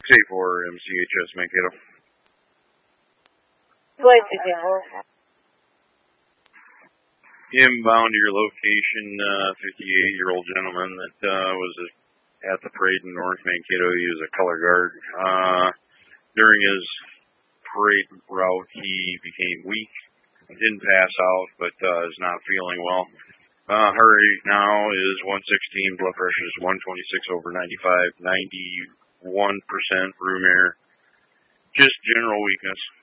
684 MCHS Mankato. Flight 684. Inbound to your location, 58-year-old gentleman that was at the parade in North Mankato. He was a color guard. During his parade route, he became weak. Didn't pass out, but is not feeling well. Heart rate now is 116. Blood pressure is 126 over 95. 91% room air. Just general weakness.